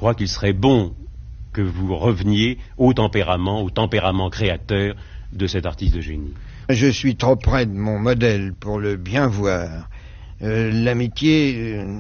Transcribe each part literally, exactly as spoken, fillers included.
crois qu'il serait bon que vous reveniez au tempérament, au tempérament créateur de cet artiste de génie. Je suis trop près de mon modèle pour le bien voir. Euh, l'amitié euh,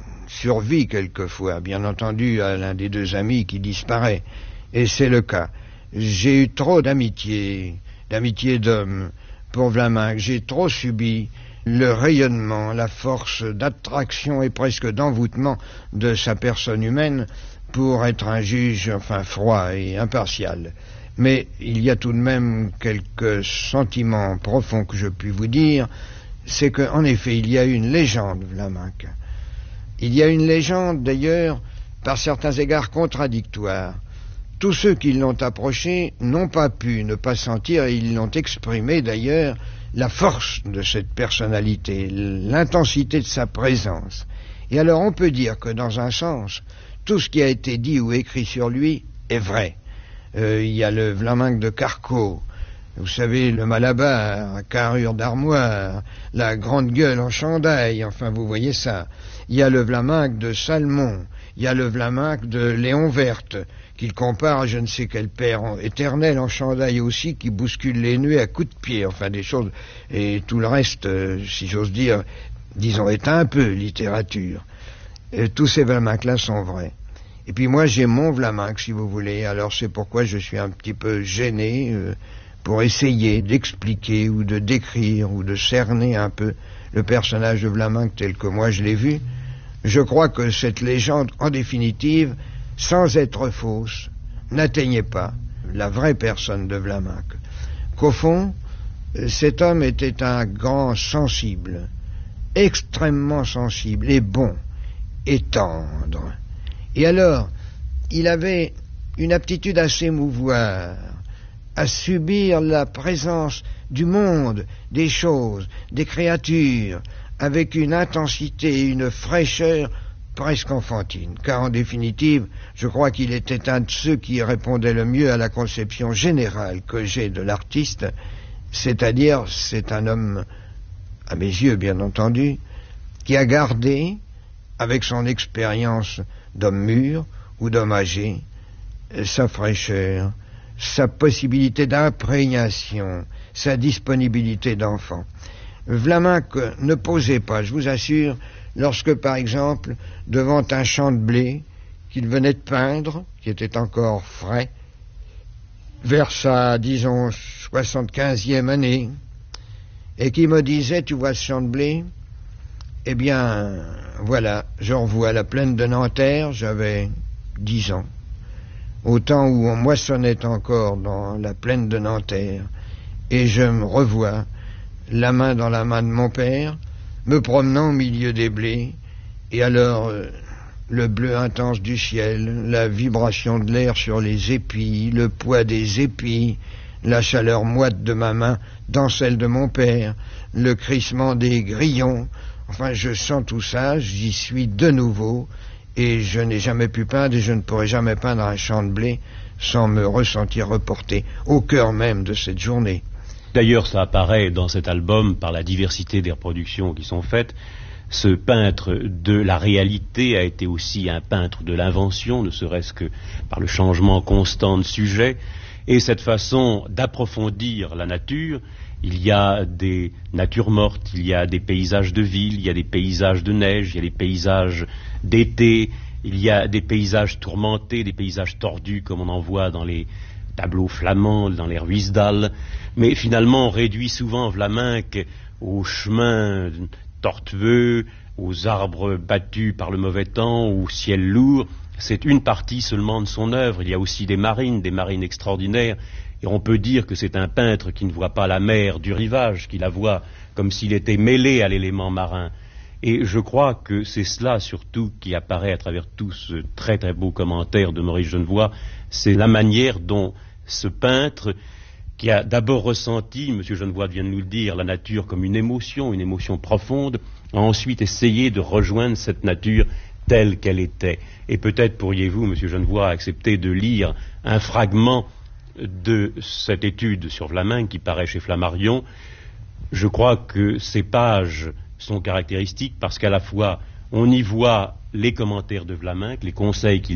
survit quelquefois, bien entendu, à l'un des deux amis qui disparaît. Et c'est le cas. J'ai eu trop d'amitié, d'amitié d'homme pour Vlaminck. J'ai trop subi le rayonnement, la force d'attraction et presque d'envoûtement de sa personne humaine pour être un juge, enfin, froid et impartial. Mais il y a tout de même quelques sentiments profonds que je puis vous dire, c'est qu'en effet, il y a une légende, Vlaminck. Il y a une légende, d'ailleurs, par certains égards contradictoires. Tous ceux qui l'ont approché n'ont pas pu ne pas sentir, et ils l'ont exprimé d'ailleurs, la force de cette personnalité, l'intensité de sa présence. Et alors on peut dire que dans un sens, tout ce qui a été dit ou écrit sur lui est vrai. Euh, il y a le Vlaminck de Carquot, vous savez, le Malabar, carrure d'armoire, la grande gueule en chandail, enfin vous voyez ça. Il y a le Vlaminck de Salmon, il y a le Vlaminck de Léon Verte, qu'il compare à je ne sais quel père éternel en chandail aussi, qui bouscule les nuées à coups de pied, enfin des choses, et tout le reste, euh, si j'ose dire, disons, est un peu littérature. Et tous ces Vlaminck-là sont vrais. Et puis moi, j'ai mon Vlaminck, si vous voulez, alors c'est pourquoi je suis un petit peu gêné euh, pour essayer d'expliquer ou de décrire ou de cerner un peu le personnage de Vlaminck tel que moi je l'ai vu. Je crois que cette légende, en définitive, sans être fausse, n'atteignait pas la vraie personne de Vlaminck. Qu'au fond, cet homme était un grand sensible, extrêmement sensible et bon, et tendre. Et alors, il avait une aptitude à s'émouvoir, à subir la présence du monde, des choses, des créatures, avec une intensité et une fraîcheur presque enfantine, car en définitive, je crois qu'il était un de ceux qui répondait le mieux à la conception générale que j'ai de l'artiste, c'est-à-dire, c'est un homme, à mes yeux bien entendu, qui a gardé, avec son expérience d'homme mûr ou d'homme âgé, sa fraîcheur, sa possibilité d'imprégnation, sa disponibilité d'enfant. Vlaminck ne posait pas, je vous assure, lorsque, par exemple, devant un champ de blé qu'il venait de peindre, qui était encore frais, vers sa, disons, soixante-quinzième année, et qui me disait, tu vois ce champ de blé? Eh bien, voilà, je revois la plaine de Nanterre, j'avais dix ans, au temps où on moissonnait encore dans la plaine de Nanterre, et je me revois, la main dans la main de mon père, me promenant au milieu des blés, et alors euh, le bleu intense du ciel, la vibration de l'air sur les épis, le poids des épis, la chaleur moite de ma main dans celle de mon père, le crissement des grillons, enfin je sens tout ça, j'y suis de nouveau, et je n'ai jamais pu peindre, et je ne pourrai jamais peindre un champ de blé sans me ressentir reporté au cœur même de cette journée. D'ailleurs, ça apparaît dans cet album par la diversité des reproductions qui sont faites. Ce peintre de la réalité a été aussi un peintre de l'invention, ne serait-ce que par le changement constant de sujet. Et cette façon d'approfondir la nature, il y a des natures mortes, il y a des paysages de ville, il y a des paysages de neige, il y a des paysages d'été, il y a des paysages tourmentés, des paysages tordus comme on en voit dans les tableaux flamands, dans les Ruisdael, mais finalement on réduit souvent Vlaminck aux chemins tortueux, aux arbres battus par le mauvais temps, au ciel lourd. C'est une partie seulement de son œuvre. Il y a aussi des marines, des marines extraordinaires, et on peut dire que c'est un peintre qui ne voit pas la mer du rivage, qui la voit comme s'il était mêlé à l'élément marin. Et je crois que c'est cela surtout qui apparaît à travers tout ce très très beau commentaire de Maurice Genevoix, c'est la manière dont ce peintre, qui a d'abord ressenti, M. Genevoix vient de nous le dire, la nature comme une émotion, une émotion profonde, a ensuite essayé de rejoindre cette nature telle qu'elle était. Et peut-être pourriez-vous, M. Genevoix, accepter de lire un fragment de cette étude sur Vlaminck qui paraît chez Flammarion. Je crois que ces pages sont caractéristiques parce qu'à la fois on y voit les commentaires de Vlaminck, les conseils qu'il